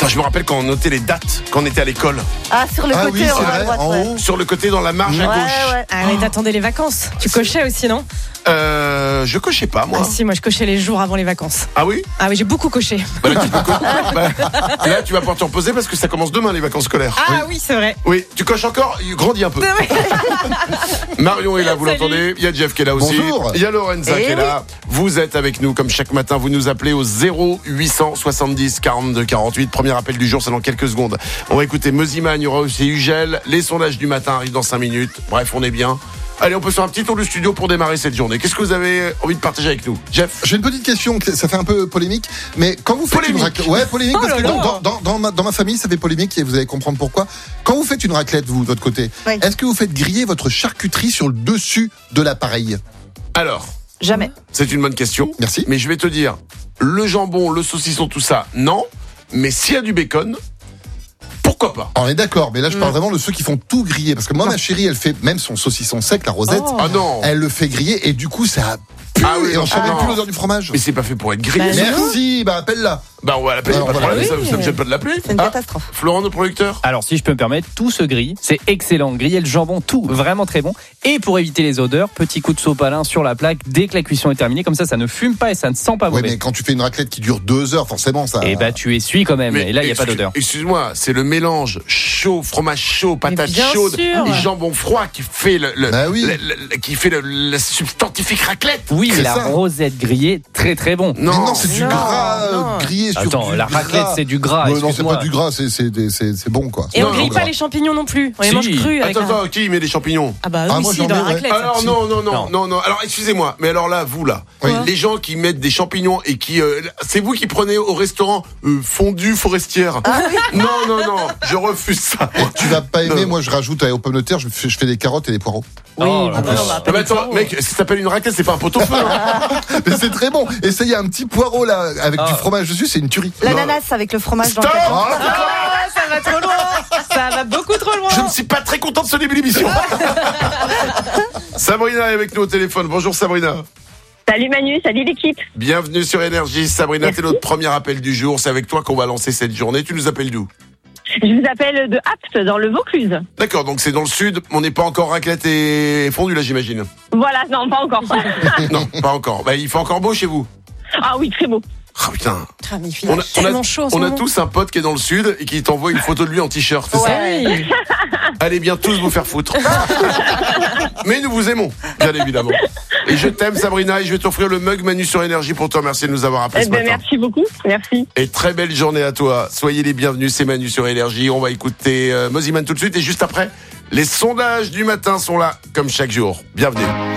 Je me rappelle quand on notait les dates, quand on était à l'école. Ah, sur le côté, oui, c'est on vrai, droite, en ouais. haut. Sur le côté, dans la marge à gauche. Ouais. Ah, mais t'attendais les vacances. Tu cochais aussi, non? Je cochais pas, moi. Ah si, moi je cochais les jours avant les vacances. Ah oui? Ah oui, j'ai beaucoup coché. Bah là, là, tu vas pouvoir te reposer parce que ça commence demain, les vacances scolaires. Ah oui, c'est vrai. Oui, tu coches encore, il grandit un peu. Marion est là, vous Salut. l'entendez. Il y a Jeff qui est là aussi. Bonjour. Il y a Lorenza qui est là. Vous êtes avec nous comme chaque matin. Vous nous appelez au 0870 42 48. Premier appel du jour, c'est dans quelques secondes. On va écouter Meusiman, il y aura aussi Ugel. Les sondages du matin arrivent dans 5 minutes. Bref, on est bien. Allez, on peut faire un petit tour du studio pour démarrer cette journée. Qu'est-ce que vous avez envie de partager avec nous, Jeff? J'ai une petite question, ça fait un peu polémique, mais quand vous faites une raclette, polémique, Oh parce que là là. dans ma famille, ça fait polémique et vous allez comprendre pourquoi. Quand vous faites une raclette, vous, de votre côté, Oui. est-ce que vous faites griller votre charcuterie sur le dessus de l'appareil? Alors, Jamais. c'est une bonne question. Merci. Mais je vais te dire, le jambon, le saucisson, tout ça, non. Mais s'il y a du bacon, pourquoi pas? On est d'accord, mais là je parle vraiment de ceux qui font tout griller, parce que moi ma chérie, elle fait même son saucisson sec, la Rosette, Oh. Ah non. elle le fait griller et du coup ça pue Ah oui, et on sent même non. plus l'odeur du fromage. Mais c'est pas fait pour être grillé. Bah, ça. Merci, appelle-la. Bah on va l'appeler, Alors, pas de voilà. problème, Oui. ça me gêne pas de l'appeler. C'est une catastrophe. Florent, notre producteur. Alors si je peux me permettre, tout se grille, c'est excellent. Griller le jambon, tout, vraiment très bon. Et pour éviter les odeurs, petit coup de sopalin sur la plaque dès que la cuisson est terminée, comme ça ne fume pas et ça ne sent pas Oui, mauvais. mais quand tu fais une raclette qui dure 2 heures, forcément ça. Et bah tu essuies quand même, et là il n'y a pas d'odeur. Excuse-moi, c'est le mélange chaud, fromage chaud, patate bien chaude sûr. et jambon froid qui fait Bah oui. qui fait la substantifique raclette. Oui, C'est mais la ça. Rosette grillée, très très bon. Mais non, c'est du Non, gras non. grillé sur Attends, du la raclette gras. c'est du gras, Ouais, non, c'est excuse-moi. pas du gras, c'est bon quoi. Et on Non, grille non, pas gras. les champignons non plus. On les Si. mange crus avec Attends, qui met des champignons? Ah bah Ah, oui, moi, si, j'en dans la mets, ouais. raclette. Alors non. Alors excusez-moi, mais alors là, vous là, Oui. les gens qui mettent des champignons et qui, c'est vous qui prenez au restaurant fondue forestière. Non, je refuse ça. Tu vas pas aimer, Non. moi je rajoute aux pommes de terre, je fais des carottes et des poireaux. Oui, Oh, bah, la non, vache. bah, Ah bah attends, mec, ça s'appelle une raclette, c'est pas un pot-au-feu. Hein. Mais c'est très bon. Et ça, il y a un petit poireau là, avec du fromage dessus, c'est une tuerie. L'ananas avec le fromage dans le Stop. cadre. Ah, ça va trop loin. Ça va beaucoup trop loin. Je ne suis pas très content de ce début d'émission. Sabrina est avec nous au téléphone. Bonjour Sabrina. Salut Manu, salut l'équipe. Bienvenue sur Énergie. Sabrina, t'es notre premier appel du jour. C'est avec toi qu'on va lancer cette journée. Tu nous appelles d'où? Je vous appelle de Apt dans le Vaucluse. D'accord, donc c'est dans le sud. On n'est pas encore raclette et fondu là, j'imagine. Voilà, non, pas encore. Non, pas encore. Bah, il fait encore beau chez vous. Ah oui, très beau. Ah putain. Ah, mais il fait tellement chaud en ce on a moment. tous un pote qui est dans le sud et qui t'envoie une photo de lui en t-shirt. C'est ça? Oui. Allez bien tous vous faire foutre. Mais nous vous aimons, bien évidemment. Et je t'aime Sabrina et je vais t'offrir le mug Manu sur Énergie pour te remercier de nous avoir appelé ce matin. Merci beaucoup, merci. Et très belle journée à toi. Soyez les bienvenus, c'est Manu sur Énergie. On va écouter Meusiman tout de suite et juste après, les sondages du matin sont là, comme chaque jour. Bienvenue.